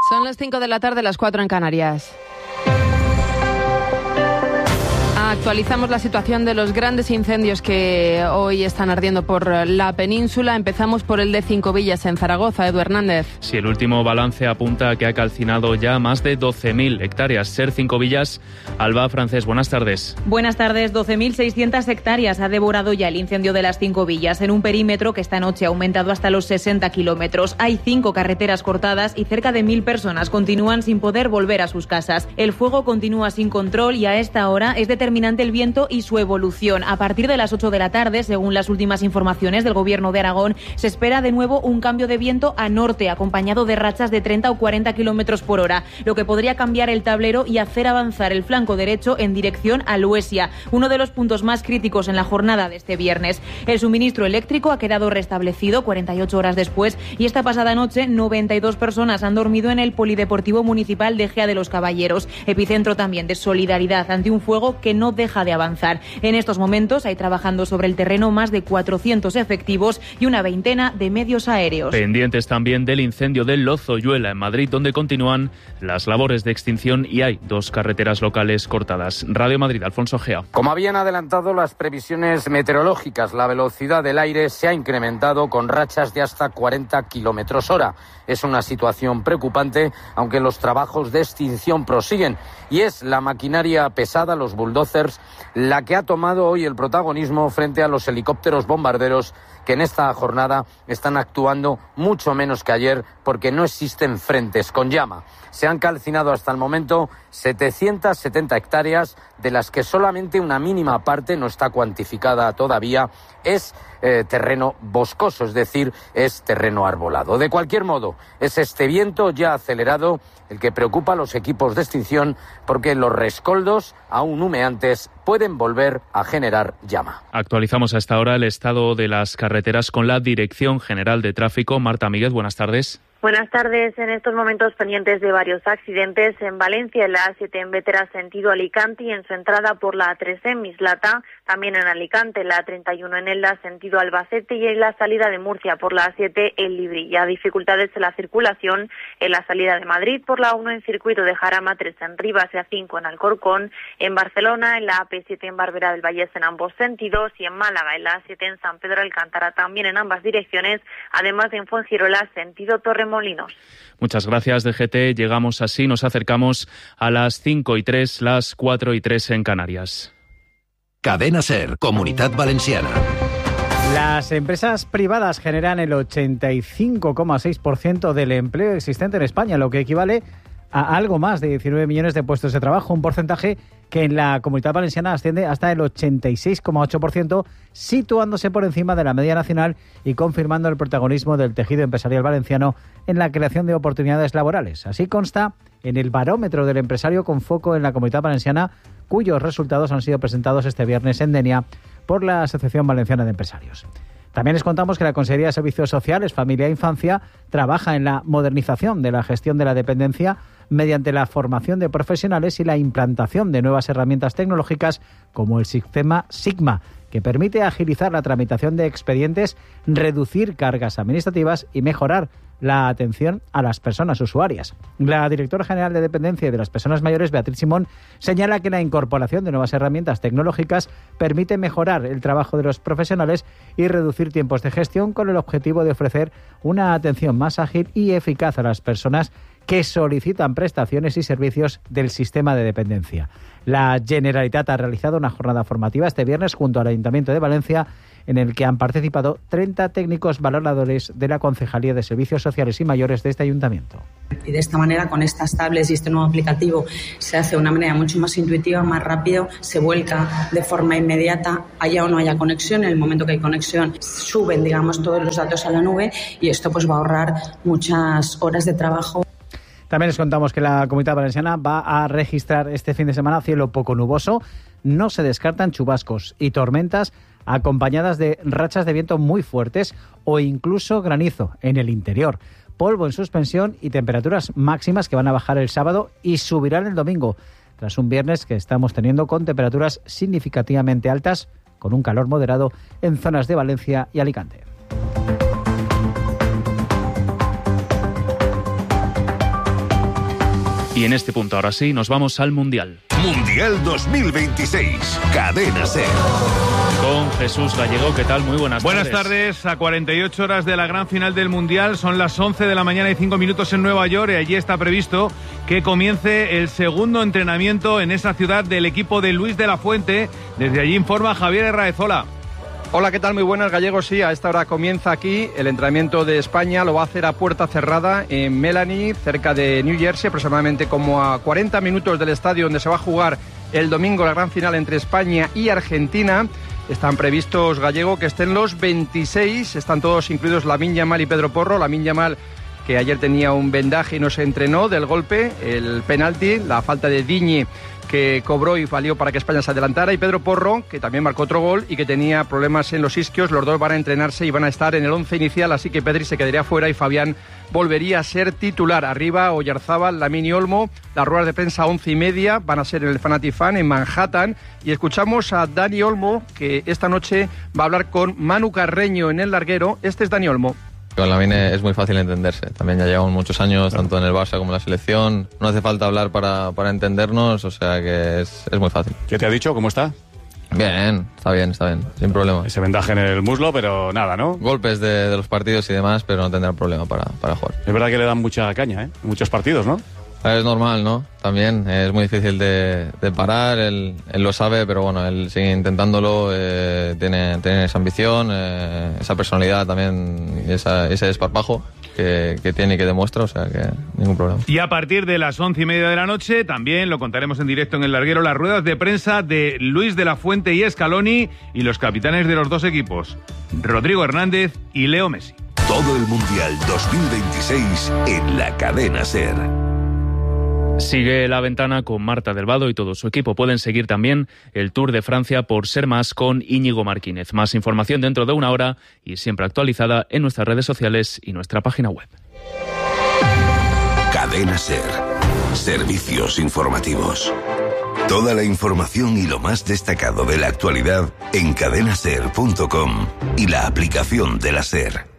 Son las 5 de la tarde, las 4 en Canarias. Actualizamos la situación de los grandes incendios que hoy están ardiendo por la península. Empezamos por el de Cinco Villas en Zaragoza. Edu Hernández. Sí, el último balance apunta a que ha calcinado ya más de 12.000 hectáreas. Ser Cinco Villas. Alba Francés, buenas tardes. Buenas tardes. 12.600 hectáreas ha devorado ya el incendio de las Cinco Villas en un perímetro que esta noche ha aumentado hasta los 60 kilómetros. Hay 5 carreteras cortadas y cerca de 1.000 personas continúan sin poder volver a sus casas. El fuego continúa sin control y a esta hora es determinante el viento y su evolución. A partir de las 8 de la tarde, según las últimas informaciones del Gobierno de Aragón, se espera de nuevo un cambio de viento a norte, acompañado de rachas de 30 o 40 kilómetros por hora, lo que podría cambiar el tablero y hacer avanzar el flanco derecho en dirección a Luesia, uno de los puntos más críticos en la jornada de este viernes. El suministro eléctrico ha quedado restablecido 48 horas después y esta pasada noche 92 personas han dormido en el Polideportivo Municipal de Gea de los Caballeros, epicentro también de solidaridad ante un fuego que no deja de avanzar. En estos momentos hay trabajando sobre el terreno más de 400 efectivos y una veintena de medios aéreos. Pendientes también del incendio de Lozoyuela en Madrid, donde continúan las labores de extinción y hay 2 carreteras locales cortadas. Radio Madrid, Alfonso Gea. Como habían adelantado las previsiones meteorológicas, la velocidad del aire se ha incrementado con rachas de hasta 40 kilómetros hora. Es una situación preocupante, aunque los trabajos de extinción prosiguen. Y es la maquinaria pesada, los bulldozers, la que ha tomado hoy el protagonismo frente a los helicópteros bombarderos que en esta jornada están actuando mucho menos que ayer porque no existen frentes con llama. Se han calcinado hasta el momento 770 hectáreas, de las que solamente una mínima parte no está cuantificada todavía, es terreno boscoso, es decir, es terreno arbolado. De cualquier modo, es este viento ya acelerado el que preocupa a los equipos de extinción porque los rescoldos, aún humeantes, pueden volver a generar llama. Actualizamos a esta hora el estado de las carreteras con la Dirección General de Tráfico. Marta Míguez, buenas tardes. Buenas tardes. En estos momentos pendientes de varios accidentes en Valencia, en la A7 en Bétera sentido Alicante y en su entrada por la A3 en Mislata, también en Alicante, la A31 en Elda sentido Albacete y en la salida de Murcia por la A7 en Librilla. Dificultades en la circulación en la salida de Madrid por la 1 en circuito de Jarama, 3 en Rivas y A5 en Alcorcón, en Barcelona, en la AP7 en Barberá del Vallés en ambos sentidos y en Málaga, en la A7 en San Pedro Alcántara también en ambas direcciones, además de en Fuengirola sentido Torremolinos. Muchas gracias, DGT. Llegamos así, nos acercamos a las 5:03, las 4:03 en Canarias. Cadena SER, Comunitat Valenciana. Las empresas privadas generan el 85,6% del empleo existente en España, lo que equivale a algo más de 19 millones de puestos de trabajo, un porcentaje que en la Comunidad Valenciana asciende hasta el 86,8%, situándose por encima de la media nacional y confirmando el protagonismo del tejido empresarial valenciano en la creación de oportunidades laborales. Así consta en el barómetro del empresario con foco en la Comunidad Valenciana, cuyos resultados han sido presentados este viernes en Denia por la Asociación Valenciana de Empresarios. También les contamos que la Consejería de Servicios Sociales, Familia e Infancia trabaja en la modernización de la gestión de la dependencia mediante la formación de profesionales y la implantación de nuevas herramientas tecnológicas como el sistema Sigma, que permite agilizar la tramitación de expedientes, reducir cargas administrativas y mejorar la atención a las personas usuarias. La directora general de Dependencia y de las Personas Mayores, Beatriz Simón, señala que la incorporación de nuevas herramientas tecnológicas permite mejorar el trabajo de los profesionales y reducir tiempos de gestión con el objetivo de ofrecer una atención más ágil y eficaz a las personas que solicitan prestaciones y servicios del sistema de dependencia. La Generalitat ha realizado una jornada formativa este viernes junto al Ayuntamiento de Valencia, en el que han participado 30 técnicos valoradores de la Concejalía de Servicios Sociales y Mayores de este ayuntamiento. Y de esta manera, con estas tablets y este nuevo aplicativo, se hace de una manera mucho más intuitiva, más rápido, se vuelca de forma inmediata, haya o no haya conexión. En el momento que hay conexión, suben, digamos, todos los datos a la nube y esto pues va a ahorrar muchas horas de trabajo. También les contamos que la Comunidad Valenciana va a registrar este fin de semana cielo poco nuboso. No se descartan chubascos y tormentas acompañadas de rachas de viento muy fuertes o incluso granizo en el interior. Polvo en suspensión y temperaturas máximas que van a bajar el sábado y subirán el domingo, tras un viernes que estamos teniendo con temperaturas significativamente altas, con un calor moderado en zonas de Valencia y Alicante. Y en este punto, ahora sí, nos vamos al Mundial. Mundial 2026, Cadena SER. Con Jesús Gallego, ¿qué tal? Muy buenas tardes. Buenas tardes, a 48 horas de la gran final del Mundial, son las 11 de la mañana y 5 minutos en Nueva York, y allí está previsto que comience el segundo entrenamiento en esa ciudad del equipo de Luis de la Fuente. Desde allí informa Javier Herraezola. Hola, ¿qué tal? Muy buenas, Gallego. Sí, a esta hora comienza aquí el entrenamiento de España. Lo va a hacer a puerta cerrada en Melanie, cerca de New Jersey, aproximadamente como a 40 minutos del estadio donde se va a jugar el domingo la gran final entre España y Argentina. Están previstos, Gallego, que estén los 26, están todos incluidos Lamine Yamal y Pedro Porro. Lamine Yamal, que ayer tenía un vendaje y no se entrenó del golpe, el penalti, la falta de Digne que cobró y valió para que España se adelantara, y Pedro Porro, que también marcó otro gol y que tenía problemas en los isquios. Los dos van a entrenarse y van a estar en el 11 inicial, así que Pedri se quedaría fuera y Fabián volvería a ser titular. Arriba, Oyarzábal, Lamine y Olmo. Las ruedas de prensa 11:30 van a ser en el Fanati Fan en Manhattan, y escuchamos a Dani Olmo, que esta noche va a hablar con Manu Carreño en el larguero. Este es Dani Olmo. Con Lamine es muy fácil entenderse. También ya llevamos muchos años, tanto en el Barça como en la selección. No hace falta hablar para entendernos, o sea que es muy fácil. ¿Qué te ha dicho? ¿Cómo está? Bien, sin problema. Ese vendaje en el muslo, pero nada, ¿no? Golpes de los partidos y demás, pero no tendrá problema para jugar. Es verdad que le dan mucha caña, ¿eh? Muchos partidos, ¿no? Es normal, ¿no? También es muy difícil de parar, él lo sabe, pero bueno, él sigue intentándolo, tiene esa ambición, esa personalidad también, y ese desparpajo que tiene y que demuestra, o sea que ningún problema. Y a partir de las 11:30 de la noche, también lo contaremos en directo en el larguero, las ruedas de prensa de Luis de la Fuente y Scaloni, y los capitanes de los dos equipos, Rodrigo Hernández y Leo Messi. Todo el Mundial 2026 en la Cadena SER. Sigue La Ventana con Marta del Vado y todo su equipo. Pueden seguir también el Tour de Francia por Ser Más con Íñigo Martínez. Más información dentro de una hora y siempre actualizada en nuestras redes sociales y nuestra página web. Cadena SER. Servicios informativos. Toda la información y lo más destacado de la actualidad en cadenaser.com y la aplicación de la SER.